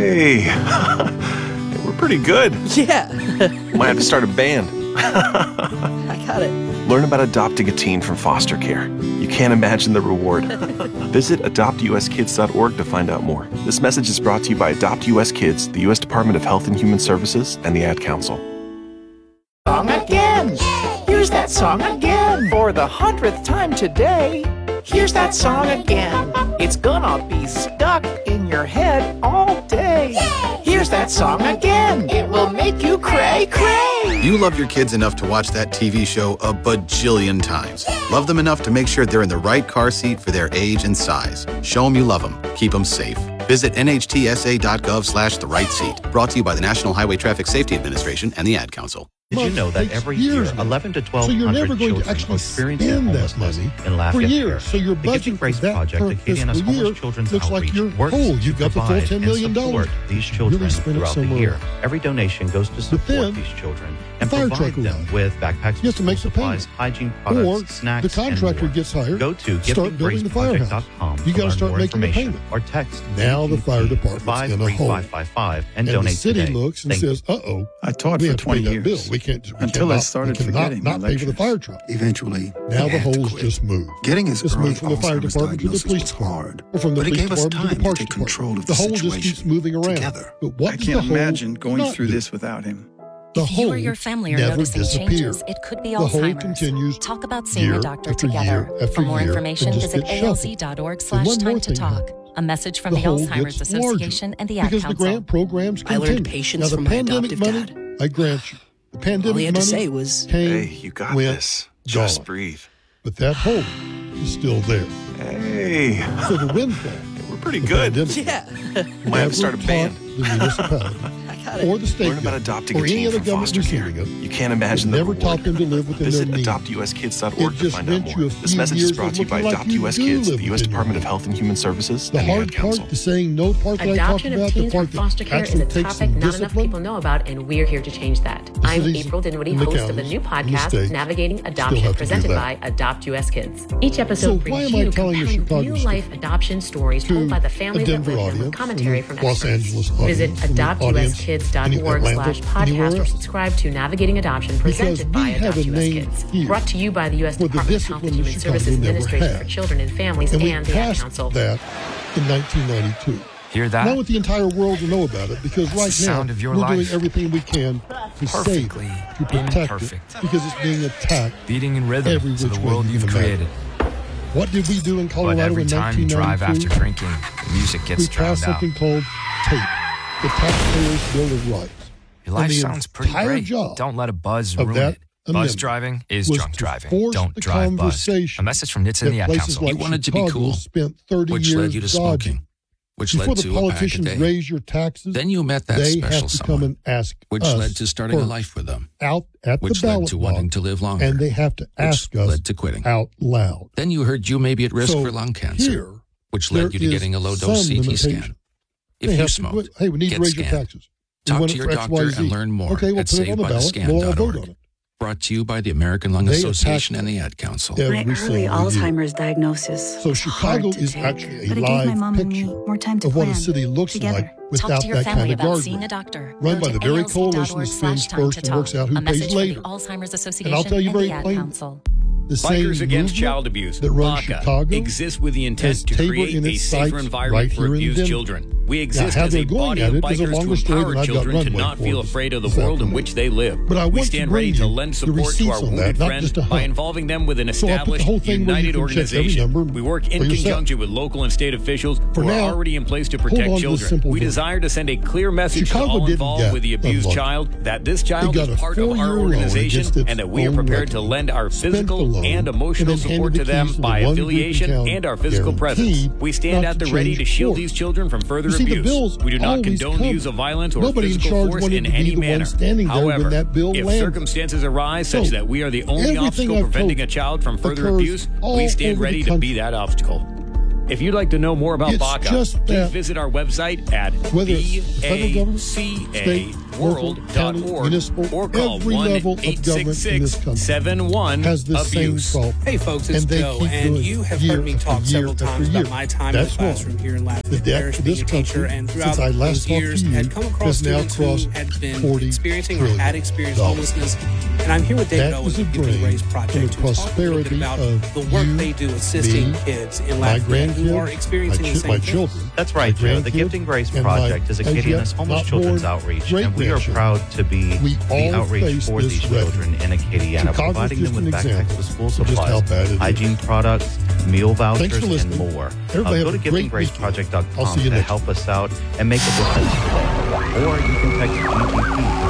Hey, we're pretty good. Yeah. Might have to start a band. I got it. Learn about adopting a teen from foster care. You can't imagine the reward. Visit adoptuskids.org to find out more. This message is brought to you by Adopt US Kids, the U.S. Department of Health and Human Services, and the Ad Council. Song again. Here's that song again. For the 100th time today. Here's that song again. It's gonna be stuck in your head all day. Here's that song again. It will make you cray cray. You love your kids enough to watch that TV show a bajillion times. Love them enough to make sure they're in the right car seat for their age and size. Show them you love them. Keep them safe. Visit nhtsa.gov/the-right-seat. Brought to you by the National Highway Traffic Safety Administration and the Ad Council. Did you know that every year, 11 to 1,200 children are experiencing homelessness in Lafayette Parish? So your The budget Giving Grace for that Project, current Acadiana's fiscal year homeless children's looks like outreach, you're works whole. to You've got the full provide $10 million. and support these children Really spend it throughout the somewhere year. else. Every donation goes to But support then, these children and fire provide truck them arrives. with backpacks, You have to make the supplies, payment. hygiene Or products, snacks, the contractor and more. gets hired. Go to Start building the firehouse. givinggraceproject.com You to got to learn start more making the information payment. or text Now the fire DPP department's in a hole. 53555 and And donate the city today. looks and Thank you. says, "Uh-oh, I taught we for have to pay 20 that years. bill. We Until I started forgetting my not pay for the lectures. fire truck." Eventually, Now he the had to holes quit. just moved. Getting his Just early moved from the fire Alzheimer's department to the diagnosis police was department, hard, or from the but it police gave us department to time the parks to take department. control of The the hole just situation keeps moving around. together. But what I does can't the hole imagine going not through do? this without him. The If you or hole your family are never noticing disappeared. changes, it could be The hole Alzheimer's. continues Talk about seeing year a doctor after together. year after For more year information, and just visit gets shuffled. And one more alz.org/time to thing talk. happens. A message from The the hole Alzheimer's gets Association larger and the Ad because the Council. grant programs I continue. learned patience now, the from my pandemic adoptive money, dad. I grant you. The pandemic All he had to money say was, came, Hey, you got went, this. Just gone. breathe. But that hole is still there. Hey, So the windfall, we're pretty the good. pandemic, yeah. Might have to start a never band. taught the municipality I got it. or the state Learn about government adopting or a any teen other from government foster care. receiving it. You can't imagine the Never reward. taught them to live within Visit their means. adoptuskids.org It to just find out rent more. you a This few message is years brought of to you by looking like Adopt you US do Kids, live the U.S. within your Department of means. Health and Human Services, The and the hard Ad Council. part, the saying no part that I talked Adoption of about, the teens from part that foster care is actually a takes topic some not enough discipline. people know about, and we're here to change that. I'm cities April Dinwiddie, and the host of the counties new and the podcast, states Navigating still Adoption, have to do presented that. by Adopt US Kids. Each So episode why brings am I you telling a compelling Chicago real-life story adoption stories to told by the a families that Denver live them with audience, commentary and from a Los experts. Angeles Visit audience, and the audience in Atlanta, adoptuskids.org/podcast anywhere or else? subscribe to Navigating Adoption, presented we by have a Adopt US name Kids. here Brought to you by the U.S. for the Department of Health and discipline Human that Chicago Services never Administration had. for Children and Families And we and the Ad passed Council. that in 1992. Hear that? Now I want the entire world to know about it because right the now sound of your we're life. doing everything we can to save Perfectly it, to protect imperfect. it, because it's being attacked Beating in rhythm every to which the way world you you've can imagine. created. What did we do in But Colorado every in time you drive 1992? after drinking, the music gets We drowned passed out. something called TAPE, the Taxpayers Bill of Rights. Your life And the sounds pretty entire great. job Don't let a buzz of ruin that it. Buzz amendment driving is was drunk to driving. force Don't the drive buzz. conversation A message from Nitz and the that Ad places Council. like You wanted to be Chicago cool, spent 30 which years led you to dodging. smoking, which Before led the to a pack a politicians day. raise your taxes, Then you met that they special have to come someone, and ask which us led to starting a first, life with them, out at which the led ballot to wanting box, to live longer, and they have to ask which us led to quitting. out loud. Then you heard you may be at risk So for lung cancer, here, which there led you to is getting a low-dose some CT limitation. scan. They If you have to smoked, quit. Hey, we need to get raise your scanned. taxes. We Talk want to it your for doctor XYZ. and learn more Okay, we'll at put it on the ballot. We'll all vote on SaveByTheScan.org. it. Brought to you by the American Lung They Association attack and the Ad Council. every My early single year. Alzheimer's diagnosis. So was Chicago hard to is take, actually a but it gave my live mom and me picture more time to of what a plan city looks together. like Talk without to your that family kind of about seeing a guardrail. doctor. Run Go by to the very coalition that spends alz.org/time first to and works talk. out who A message pays from later. the Alzheimer's Association And I'll tell you very and the Ad plainly, Council. the same Bikers Against movement Child Abuse, that runs BACA, Chicago exists with the has intent to Tabor create in a its safer sights environment right for here in abused Denver. children. We Now, exist how as a they're going body at of it is a bikers to longer story empower than I've got children to runway not for feel this afraid of the this world in afternoon. which they live. But I We want to stand bring ready to you lend the support to receipts our on that, wounded not friends just a by hug. involving them with an So I'll put the established, whole thing where you united can check every organization. number We work for in yourself. conjunction with local and state officials For who are now, already in place to hold protect on to this children. simple We verse. desire to send a clear message Chicago to all didn't involved get with the abused unlucky. child that this child got is a part of 4-year our loan organization against its and that we are own prepared to record. lend our Spent the physical loan, and emotional and then support handed to the them keys to the by one group in affiliation town, and our physical presence. guaranteed We stand not at the to ready change to shield course. these children from further You see, the abuse. bills We do not always condone come. the use of violence or Nobody in physical charge force wanted in to be any the one manner. standing there when However, that bill if landed. circumstances arise such So, that we are the only everything obstacle I've preventing told a child from further occurs abuse, all we stand over ready the to be country. that obstacle. If you'd like to know more about It's BACA, just please that visit our website at whether it's the federal government, state, local, county, bacaworld.org municipal, or call every level of government in this country 1-866-71 has the same abuse. problem. Hey folks, it's And they Joe, keep and doing you it have year heard me after talk year several after times year. about my time in the That's wrong. classroom here in The Lafayette debt Parish to being this a teacher, country, and throughout since I last those talked years to you, had come across has now students who crossed had been $40 experiencing or had experienced homelessness. And I'm here with David That Owens is a of Gifting drain Grace on the Project to talk a little bit prosperity about of the work you, they do assisting me, kids in my Lafayette who are grandkids, experiencing the same my thing. children. That's right, my Joe. The grandkids, Gifting Grace and my Project is as Acadiana's yet homeless not children's born outreach, great and we are grandchildren. proud to be We the all outreach face for this these children in Acadiana, Chicago's providing just them with an backpacks example with school of just how supplies, bad it is. hygiene products, meal vouchers, Thanks for and listening. more. Everybody Go have to a great weekend. I'll giftinggraceproject.com see you to next help us out and make a difference today. Or you can text GGP to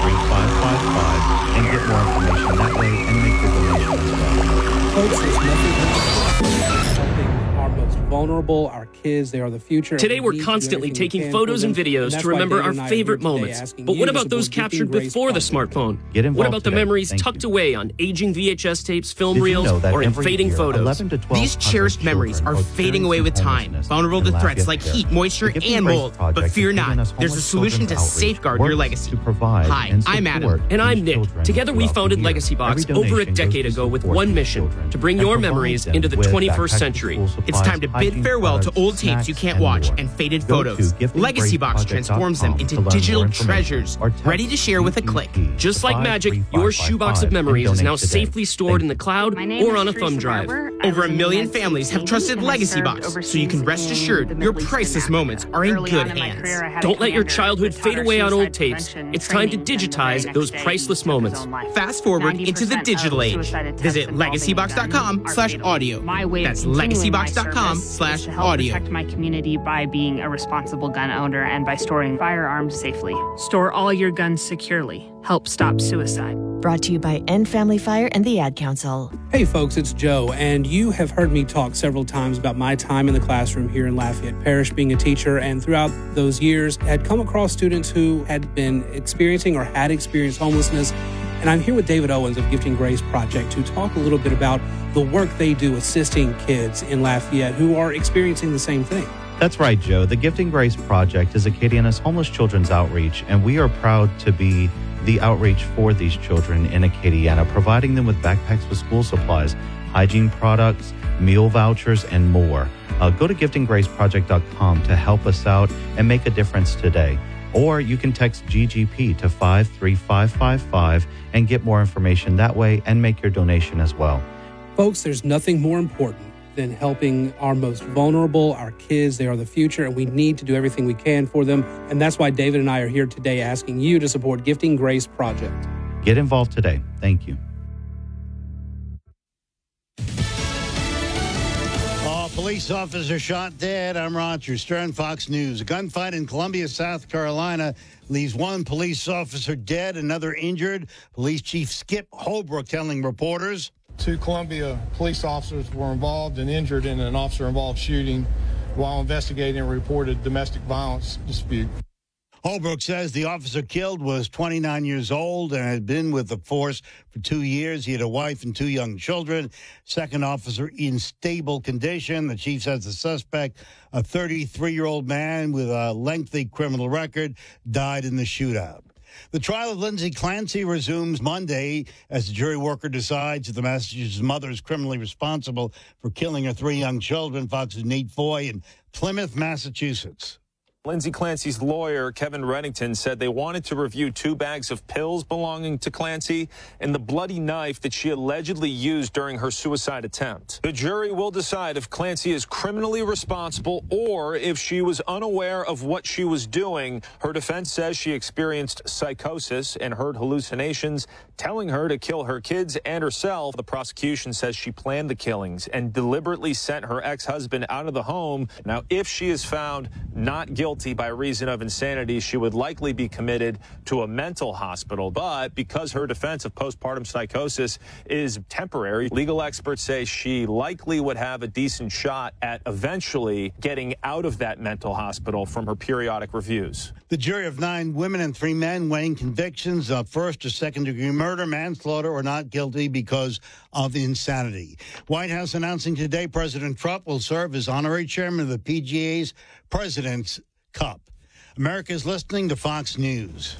53555 and get more information that way and make your donation as well. Folks, there's nothing helping our most vulnerable, our kids. They are the future. Today We we're need to do constantly everything we taking can photos for and them. videos that's to why remember David our and I are favorite here today moments. asking But you what to about those support Gifting captured Grace before the Project. smartphone? Get involved What about the today. memories Thank tucked you. away on aging VHS tapes, film Did you reels, know that or in every fading year, photos? 11 to 12 These cherished memories are fading away with time, vulnerable to threats like heat, moisture, and mold. But fear not, there's a solution to safeguard your legacy. Hi, I'm Adam. And I'm Nick. Together we founded Legacy Box over a decade ago with one mission, to bring your memories into the 21st century. It's time to bid farewell to old tapes you can't watch and faded photos. Legacy Box transforms them into digital treasures, ready to share with a click. Just like magic, your shoebox of memories is now safely stored in the cloud or on a thumb drive. Over 1 million families have trusted Legacy Box, so you can rest assured your priceless moments are in good hands. Don't let your childhood fade away on old tapes. It's time to digitize those priceless moments. Fast forward into the digital age. Visit legacybox.com/audio. That's legacybox.com/audio. Protect my community by being a responsible gun owner and by storing firearms safely. Store all your guns securely. Help stop suicide. Brought to you by End Family Fire and the Ad Council. Hey folks, it's Joe, and you have heard me talk several times about my time in the classroom here in Lafayette Parish being a teacher, and throughout those years had come across students who had been experiencing or had experienced homelessness. And I'm here with David Owens of Gifting Grace Project to talk a little bit about the work they do assisting kids in Lafayette who are experiencing the same thing. That's right, Joe. The Gifting Grace Project is Acadiana's homeless children's outreach, and we are proud to be the outreach for these children in Acadiana, providing them with backpacks with school supplies, hygiene products, meal vouchers, and more. Go to giftinggraceproject.com to help us out and make a difference today. Or you can text GGP to 53555 and get more information that way and make your donation as well. Folks, there's nothing more important than helping our most vulnerable, our kids. They are the future, and we need to do everything we can for them. And that's why David and I are here today asking you to support Gifting Grace Project. Get involved today. Thank you. Police officer shot dead. I'm Roger Stern, Fox News. A gunfight in Columbia, South Carolina leaves one police officer dead, another injured. Police Chief Skip Holbrook telling reporters. 2 Columbia police officers were involved and injured in an officer-involved shooting while investigating a reported domestic violence dispute. Holbrook says the officer killed was 29 years old and had been with the force for 2 years. He had a wife and 2 young children. Second officer in stable condition. The chief says the suspect, a 33-year-old man with a lengthy criminal record, died in the shootout. The trial of Lindsay Clancy resumes Monday as the jury worker decides if the Massachusetts mother is criminally responsible for killing her 3 young children. Fox's Nate Foy in Plymouth, Massachusetts. Lindsay Clancy's lawyer, Kevin Reddington, said they wanted to review 2 bags of pills belonging to Clancy and the bloody knife that she allegedly used during her suicide attempt. The jury will decide if Clancy is criminally responsible or if she was unaware of what she was doing. Her defense says she experienced psychosis and heard hallucinations telling her to kill her kids and herself. The prosecution says she planned the killings and deliberately sent her ex-husband out of the home. Now, if she is found not guilty guilty by reason of insanity, she would likely be committed to a mental hospital. But because her defense of postpartum psychosis is temporary, legal experts say she likely would have a decent shot at eventually getting out of that mental hospital from her periodic reviews. The jury of 9 women and 3 men weighing convictions of first or second-degree murder, manslaughter, or not guilty because of insanity. White House announcing today President Trump will serve as honorary chairman of the PGA's President's Cup. America's listening to Fox News.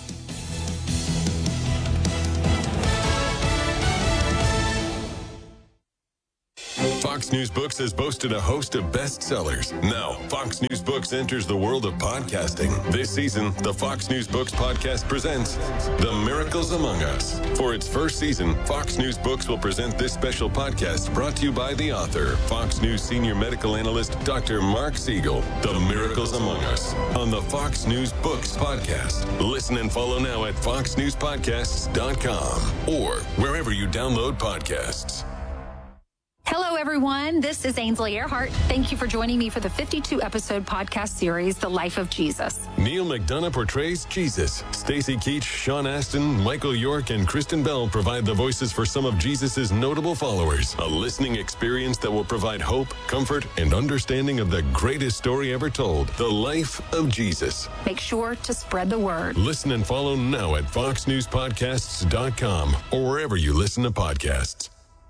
Fox News Books has boasted a host of bestsellers. Now, Fox News Books enters the world of podcasting. This season, the Fox News Books podcast presents The Miracles Among Us. For its first season, Fox News Books will present this special podcast brought to you by the author, Fox News senior medical analyst, Dr. Mark Siegel. The Miracles Among Us on the Fox News Books podcast. Listen and follow now at foxnewspodcasts.com or wherever you download podcasts. Hello, everyone. This is Ainsley Earhart. Thank you for joining me for the 52-episode podcast series, The Life of Jesus. Neil McDonough portrays Jesus. Stacey Keach, Sean Astin, Michael York, and Kristen Bell provide the voices for some of Jesus's notable followers. A listening experience that will provide hope, comfort, and understanding of the greatest story ever told, The Life of Jesus. Make sure to spread the word. Listen and follow now at foxnewspodcasts.com or wherever you listen to podcasts.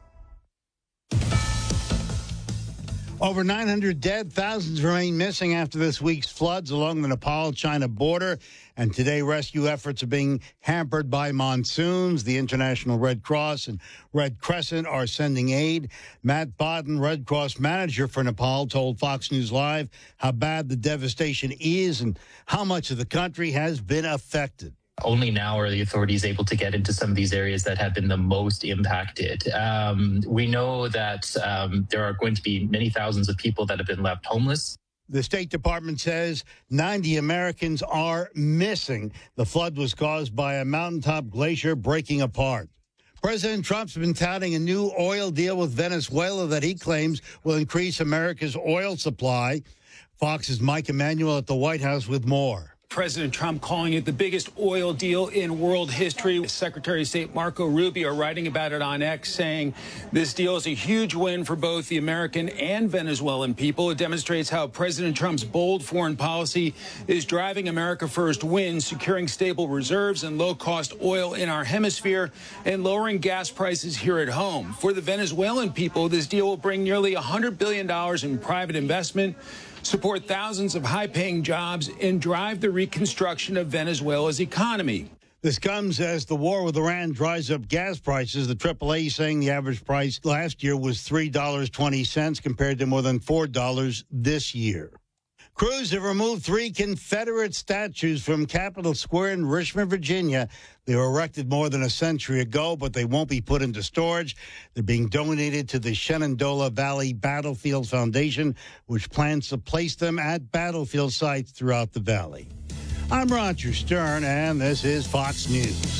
Over 900 dead, thousands remain missing after this week's floods along the Nepal-China border. And today, rescue efforts are being hampered by monsoons. The International Red Cross and Red Crescent are sending aid. Matt Bodden, Red Cross manager for Nepal, told Fox News Live how bad the devastation is and how much of the country has been affected. Only now are the authorities able to get into some of these areas that have been the most impacted. We know that there are going to be many thousands of people that have been left homeless. The State Department says 90 Americans are missing. The flood was caused by a mountaintop glacier breaking apart. President Trump's been touting a new oil deal with Venezuela that he claims will increase America's oil supply. Fox's Mike Emanuel at the White House with more. President Trump calling it the biggest oil deal in world history. Secretary of State Marco Rubio writing about it on X, saying this deal is a huge win for both the American and Venezuelan people. It demonstrates how President Trump's bold foreign policy is driving America First wins, securing stable reserves and low-cost oil in our hemisphere and lowering gas prices here at home. For the Venezuelan people, this deal will bring nearly $100 billion in private investment, support thousands of high-paying jobs, and drive the reconstruction of Venezuela's economy. This comes as the war with Iran dries up gas prices. The AAA saying the average price last year was $3.20 compared to more than $4 this year. Crews have removed 3 Confederate statues from Capitol Square in Richmond, Virginia. They were erected more than a century ago, but they won't be put into storage. They're being donated to the Shenandoah Valley Battlefield Foundation, which plans to place them at battlefield sites throughout the valley. I'm Roger Stern, and this is Fox News.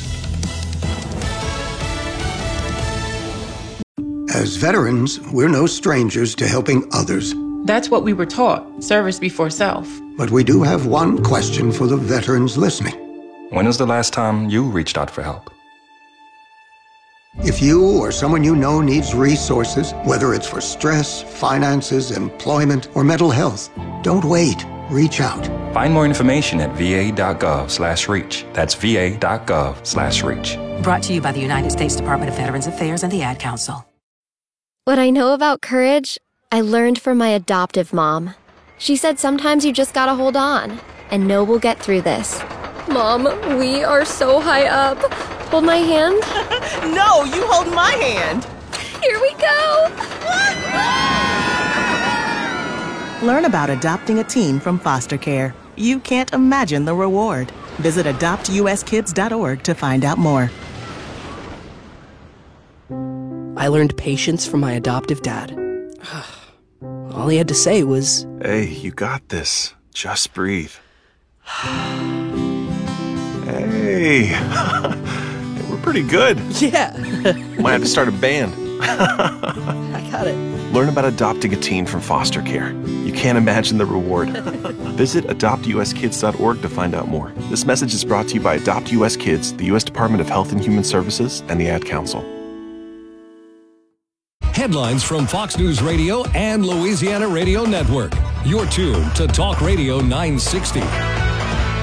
As veterans, we're no strangers to helping others. That's what we were taught, service before self. But we do have one question for the veterans listening. When was the last time you reached out for help? If you or someone you know needs resources, whether it's for stress, finances, employment, or mental health, don't wait. Reach out. Find more information at va.gov/reach. That's va.gov/reach. Brought to you by the United States Department of Veterans Affairs and the Ad Council. What I know about courage, I learned from my adoptive mom. She said sometimes you just gotta hold on and know we'll get through this. Mom, we are so high up. Hold my hand. No, you hold my hand. Here we go. Learn about adopting a teen from foster care. You can't imagine the reward. Visit adoptuskids.org to find out more. I learned patience from my adoptive dad. All he had to say was, "Hey, you got this. Just breathe." Hey, we're pretty good. Yeah. Might have to start a band. I got it. Learn about adopting a teen from foster care. You can't imagine the reward. Visit adoptuskids.org to find out more. This message is brought to you by Adopt US Kids, the U.S. Department of Health and Human Services, and the Ad Council. Headlines from Fox News Radio and Louisiana Radio Network. You're tuned to Talk Radio 960.